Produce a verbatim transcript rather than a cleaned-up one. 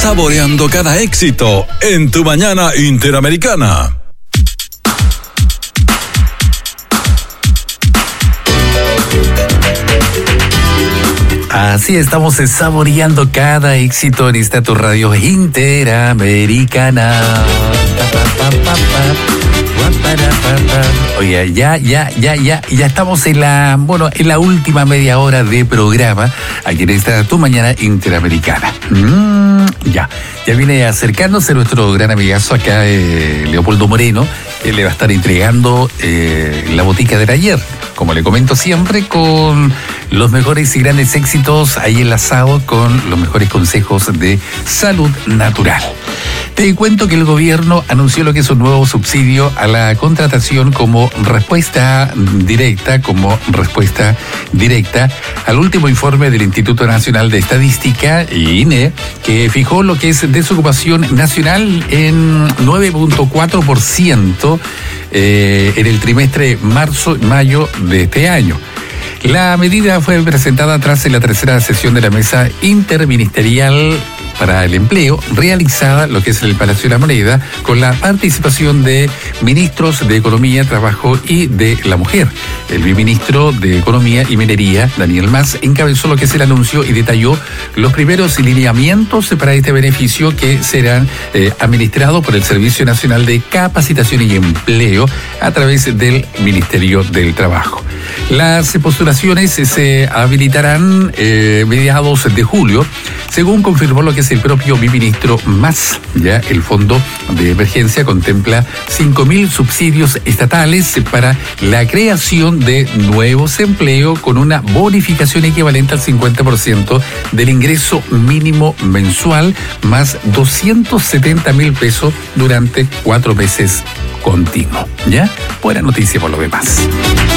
saboreando cada éxito en tu mañana interamericana. Así estamos saboreando cada éxito en esta tu radio interamericana. Oye, ya, ya, ya, ya, ya estamos en la, bueno, en la última media hora de programa aquí en esta tu mañana interamericana. Mm, ya, ya viene acercándose nuestro gran amigazo acá, eh, Leopoldo Moreno. Él le va a estar entregando eh, la botica del ayer, como le comento siempre, con los mejores y grandes éxitos ahí enlazados con los mejores consejos de salud natural. Te cuento que el gobierno anunció lo que es un nuevo subsidio a la contratación como respuesta directa, como respuesta directa al último informe del Instituto Nacional de Estadística, I N E, que fijó lo que es desocupación nacional en nueve punto cuatro por ciento eh, en el trimestre marzo-mayo de este año. La medida fue presentada tras la tercera sesión de la Mesa Interministerial para el Empleo, realizada lo que es el Palacio de la Moneda, con la participación de ministros de Economía, Trabajo y de la Mujer. El viceministro de Economía y Minería, Daniel Mas, encabezó lo que es el anuncio y detalló los primeros lineamientos para este beneficio que serán eh, administrados por el Servicio Nacional de Capacitación y Empleo a través del Ministerio del Trabajo. Las postulaciones se habilitarán eh, mediados de julio, según confirmó lo que es el propio viceministro Mas. Ya el fondo de emergencia contempla cinco mil subsidios estatales para la creación de nuevos empleos con una bonificación equivalente al cincuenta por ciento del ingreso mínimo mensual, más doscientos setenta mil pesos durante cuatro meses continuos. ¿Ya? Buena noticia por lo demás.